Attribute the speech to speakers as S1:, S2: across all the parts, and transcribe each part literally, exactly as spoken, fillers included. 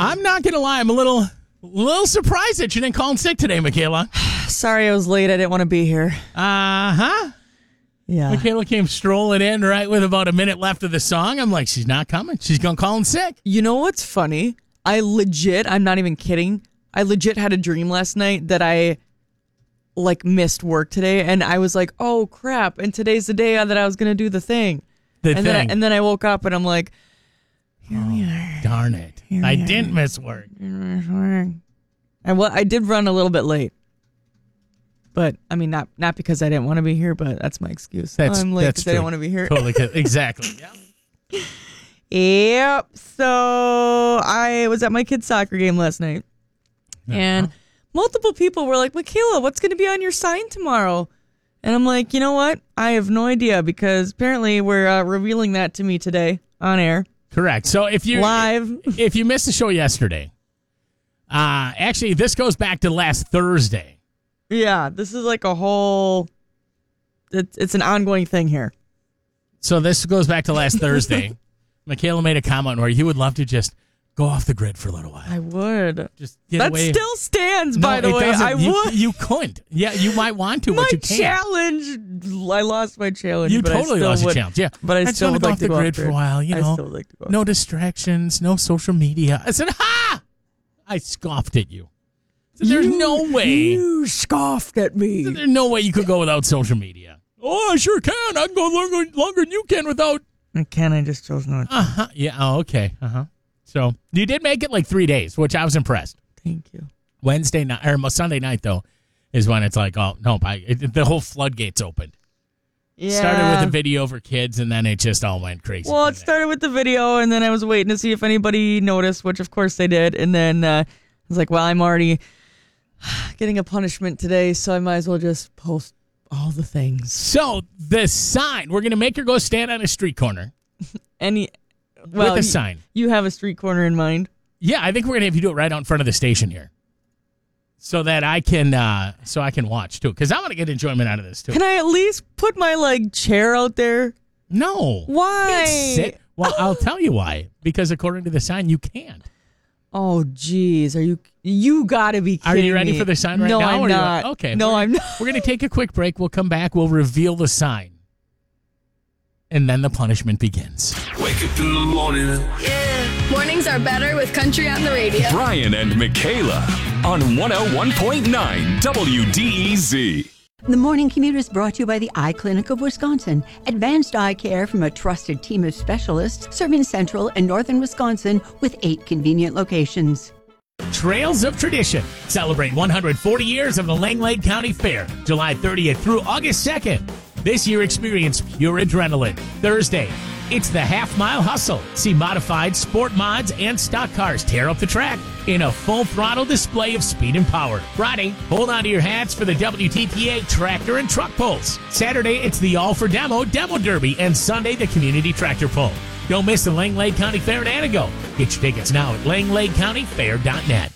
S1: I'm not going to lie. I'm a little, little surprised that you didn't call in sick today, Michaela.
S2: Sorry I was late. I didn't want to be here.
S1: Uh-huh.
S2: Yeah.
S1: Michaela came strolling in right with about a minute left of the song. I'm like, she's not coming. She's going to call in sick.
S2: You know what's funny? I legit, I'm not even kidding. I legit had a dream last night that I, like, missed work today. And I was like, oh, crap. And today's the day that I was going to do the thing.
S1: The
S2: and
S1: thing.
S2: Then I, and then I woke up and I'm like, here
S1: oh,
S2: we are.
S1: Darn it.
S2: Here
S1: I
S2: we
S1: didn't
S2: are.
S1: miss work.
S2: I, well, I did run a little bit late. But, I mean, not not because I didn't want to be here, but that's my excuse.
S1: That's,
S2: I'm late
S1: that's
S2: because I didn't want to be here.
S1: Totally. Exactly. Yeah.
S2: Yep. So I was at my kid's soccer game last night.
S1: Uh-huh.
S2: And multiple people were like, Michaela, what's going to be on your sign tomorrow? And I'm like, you know what? I have no idea because apparently we're uh, revealing that to me today on air.
S1: Correct. So if you
S2: Live.
S1: if you missed the show yesterday, uh, actually, this goes back to last Thursday.
S2: Yeah, this is like a whole, it's, it's an ongoing thing here.
S1: So this goes back to last Thursday. Michaela made a comment where you would love to just go off the grid for a little while.
S2: I would.
S1: Just get
S2: that
S1: away.
S2: still stands,
S1: No,
S2: by the
S1: it
S2: way.
S1: doesn't.
S2: I
S1: you,
S2: would.
S1: You couldn't. Yeah, you might want to,
S2: my
S1: but you can't.
S2: challenge. I lost my challenge.
S1: You
S2: but
S1: totally
S2: I still
S1: lost
S2: would,
S1: your challenge. Yeah,
S2: but I,
S1: I just
S2: still
S1: want
S2: would
S1: to go
S2: like
S1: off
S2: to
S1: the
S2: go
S1: grid
S2: off
S1: for a while. You
S2: I
S1: know,
S2: still would like to go.
S1: no distractions, no social media. I said, ha! I scoffed at you. So there's
S2: You-
S1: no way.
S2: You scoffed at me.
S1: There's no way you could go without social media. Oh, I sure can. I can go longer, longer than you can without.
S2: I can. I just chose not to.
S1: Uh huh. Yeah. Oh, okay. Uh huh. So you did make it like three days, which I was impressed.
S2: Thank you.
S1: Wednesday night or Sunday night though is when it's like, oh no, I, it, the whole floodgates opened.
S2: Yeah.
S1: Started with a video for kids, and then it just all went crazy.
S2: Well,
S1: from
S2: it
S1: there.
S2: started with the video, and then I was waiting to see if anybody noticed, which of course they did. And then uh, I was like, well, I'm already getting a punishment today, so I might as well just post all the things.
S1: So the sign, we're gonna make her go stand on a street corner.
S2: Any, well,
S1: with a
S2: you,
S1: sign.
S2: You have a street corner in mind?
S1: Yeah, I think we're gonna have you do it right out in front of the station here, so that I can, uh, so I can watch too, because I want to get enjoyment out of this too.
S2: Can I at least put my like chair out there?
S1: No.
S2: Why?
S1: You can't sit. Well, I'll tell you why. Because according to the sign, you can't.
S2: Oh, geez. Are you, you gotta be kidding
S1: Are you ready
S2: me.
S1: for the sign right
S2: no,
S1: now?
S2: I'm
S1: or you-
S2: not.
S1: Okay.
S2: No,
S1: we're-
S2: I'm not.
S1: We're going to take a quick break. We'll come back. We'll reveal the sign. And then the punishment begins.
S3: Wake up in the morning.
S4: Yeah. Mornings are better with country on the radio.
S3: Brian and Michaela on one oh one point nine W D E Z.
S5: The Morning Commute is brought to you by the Eye Clinic of Wisconsin. Advanced eye care from a trusted team of specialists serving central and northern Wisconsin with eight convenient locations.
S1: Trails of Tradition. Celebrate one hundred forty years of the Langlade County Fair, July thirtieth through August second. This year, experience pure adrenaline. Thursday, it's the Half Mile Hustle. See modified sport mods and stock cars tear up the track in a full throttle display of speed and power. Friday, hold on to your hats for the W T T A tractor and truck pulls. Saturday, it's the All for Demo Demo Derby, and Sunday, the Community Tractor Pull. Don't miss the Langlade County Fair at Antigo. Get your tickets now at langlade county fair dot net.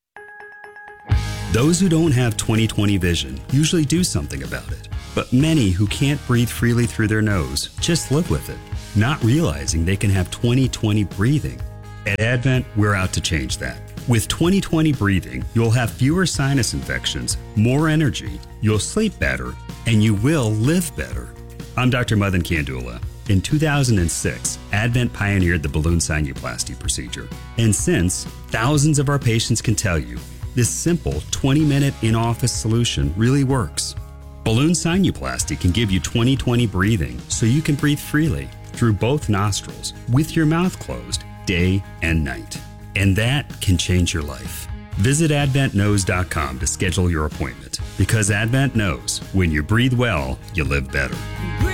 S6: Those who don't have twenty twenty vision usually do something about it. But many who can't breathe freely through their nose just live with it, not realizing they can have twenty twenty breathing. At Advent, we're out to change that. With twenty twenty breathing, you'll have fewer sinus infections, more energy, you'll sleep better, and you will live better. I'm Doctor Madan Kandula. In two thousand six, Advent pioneered the balloon sinuplasty procedure. And since, thousands of our patients can tell you, this simple twenty-minute in-office solution really works. Balloon sinuplasty can give you twenty twenty breathing so you can breathe freely through both nostrils with your mouth closed day and night. And that can change your life. Visit advent knows dot com to schedule your appointment because Advent knows when you breathe well, you live better.